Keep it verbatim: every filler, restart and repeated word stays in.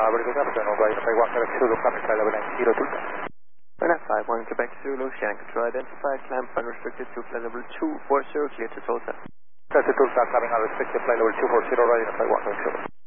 vertical captain, over identify one Quebec Zulu, coming flight level nine zero two. five one Quebec Zulu, Shannon control identified, clamp unrestricted to flight level two four zero, clear to Tulsa. Clear to Tulsa, coming unrestricted, flight level two four zero, identify one Quebec Zulu.